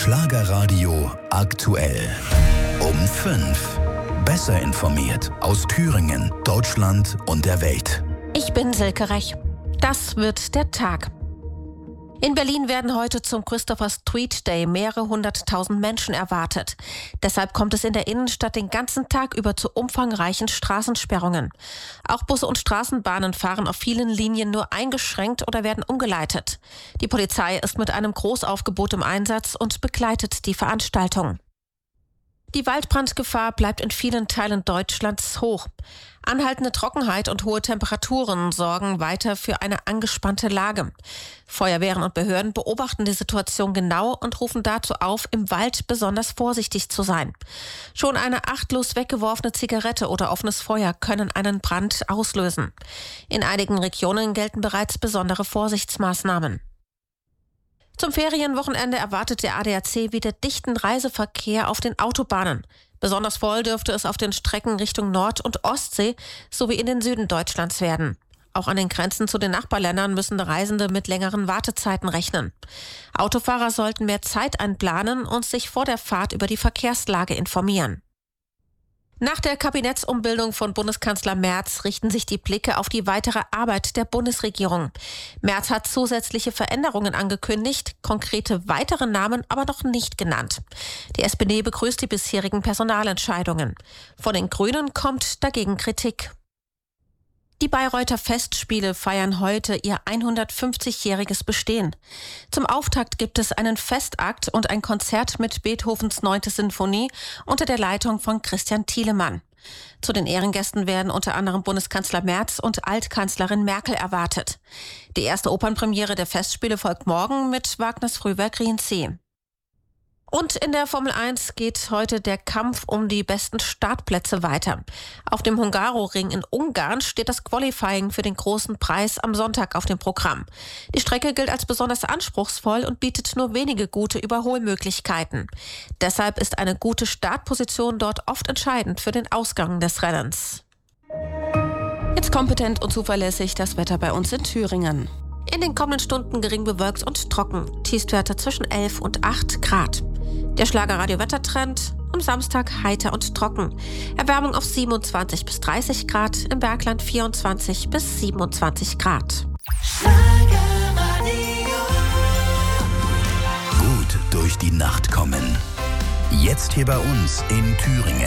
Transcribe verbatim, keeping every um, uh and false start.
Schlagerradio aktuell. Um fünf. Besser informiert aus Thüringen, Deutschland und der Welt. Ich bin Silke Rech. Das wird der Tag. In Berlin werden heute zum Christopher Street Day mehrere hunderttausend Menschen erwartet. Deshalb kommt es in der Innenstadt den ganzen Tag über zu umfangreichen Straßensperrungen. Auch Busse und Straßenbahnen fahren auf vielen Linien nur eingeschränkt oder werden umgeleitet. Die Polizei ist mit einem Großaufgebot im Einsatz und begleitet die Veranstaltung. Die Waldbrandgefahr bleibt in vielen Teilen Deutschlands hoch. Anhaltende Trockenheit und hohe Temperaturen sorgen weiter für eine angespannte Lage. Feuerwehren und Behörden beobachten die Situation genau und rufen dazu auf, im Wald besonders vorsichtig zu sein. Schon eine achtlos weggeworfene Zigarette oder offenes Feuer können einen Brand auslösen. In einigen Regionen gelten bereits besondere Vorsichtsmaßnahmen. Zum Ferienwochenende erwartet der A D A C wieder dichten Reiseverkehr auf den Autobahnen. Besonders voll dürfte es auf den Strecken Richtung Nord- und Ostsee sowie in den Süden Deutschlands werden. Auch an den Grenzen zu den Nachbarländern müssen Reisende mit längeren Wartezeiten rechnen. Autofahrer sollten mehr Zeit einplanen und sich vor der Fahrt über die Verkehrslage informieren. Nach der Kabinettsumbildung von Bundeskanzler Merz richten sich die Blicke auf die weitere Arbeit der Bundesregierung. Merz hat zusätzliche Veränderungen angekündigt, konkrete weitere Namen aber noch nicht genannt. Die S P D begrüßt die bisherigen Personalentscheidungen. Von den Grünen kommt dagegen Kritik. Die Bayreuther Festspiele feiern heute ihr hundertfünfzigjähriges Bestehen. Zum Auftakt gibt es einen Festakt und ein Konzert mit Beethovens neunte Sinfonie unter der Leitung von Christian Thielemann. Zu den Ehrengästen werden unter anderem Bundeskanzler Merz und Altkanzlerin Merkel erwartet. Die erste Opernpremiere der Festspiele folgt morgen mit Wagners Frühwerk Rienzi. Und in der Formel eins geht heute der Kampf um die besten Startplätze weiter. Auf dem Hungaroring in Ungarn steht das Qualifying für den großen Preis am Sonntag auf dem Programm. Die Strecke gilt als besonders anspruchsvoll und bietet nur wenige gute Überholmöglichkeiten. Deshalb ist eine gute Startposition dort oft entscheidend für den Ausgang des Rennens. Jetzt kompetent und zuverlässig das Wetter bei uns in Thüringen. In den kommenden Stunden gering bewölkt und trocken. Tiefstwerte zwischen elf und acht Grad. Der Schlagerradio-Wettertrend: am Samstag heiter und trocken. Erwärmung auf siebenundzwanzig bis dreißig Grad, im Bergland vierundzwanzig bis siebenundzwanzig Grad. Gut durch die Nacht kommen. Jetzt hier bei uns in Thüringen.